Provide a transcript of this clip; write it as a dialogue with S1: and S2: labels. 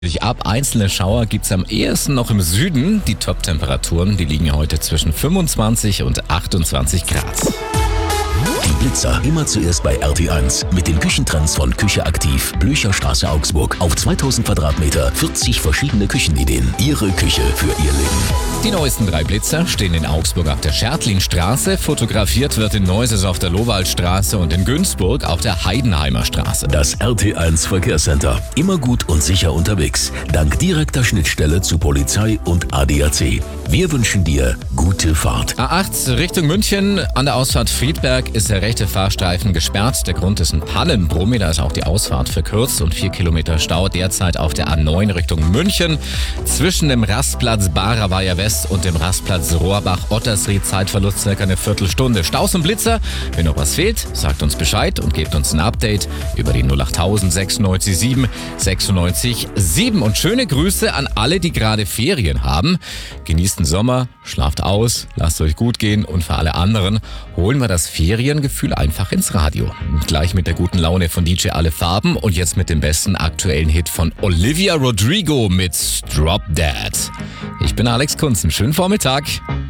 S1: Ab einzelne Schauer gibt's am ehesten noch im Süden. Die Top-Temperaturen, die liegen heute zwischen 25 und 28 Grad.
S2: Die Blitzer immer zuerst bei RT1 mit den Küchentrends von Küche aktiv, Blücherstraße Augsburg. Auf 2000 Quadratmeter 40 verschiedene Küchenideen. Ihre Küche für Ihr Leben.
S1: Die neuesten 3 Blitzer stehen in Augsburg auf der Schertlinstraße. Fotografiert wird in Neuses auf der Lowaldstraße und in Günzburg auf der Heidenheimer Straße.
S2: Das RT1 Verkehrscenter. Immer gut und sicher unterwegs. Dank direkter Schnittstelle zu Polizei und ADAC. Wir wünschen dir gute Fahrt.
S1: A8 Richtung München. An der Ausfahrt Friedberg ist der rechte Fahrstreifen gesperrt. Der Grund ist ein Pannenbrummi. Da ist auch die Ausfahrt verkürzt und 4 Kilometer Stau derzeit auf der A9 Richtung München. Zwischen dem Rastplatz Baraweier West und dem Rastplatz Rohrbach-Ottersried Zeitverlust circa eine Viertelstunde. Staus und Blitzer. Wenn noch was fehlt, sagt uns Bescheid und gebt uns ein Update über die 08000 96 7 96 7. Und schöne Grüße an alle, die gerade Ferien haben. Genießt den Sommer, schlaft aus, lasst euch gut gehen und für alle anderen holen wir das Feriengefühl einfach ins Radio. Gleich mit der guten Laune von DJ Alle Farben und jetzt mit dem besten aktuellen Hit von Olivia Rodrigo mit Drop Dead. Ich bin Alex Kunzen. Schönen Vormittag.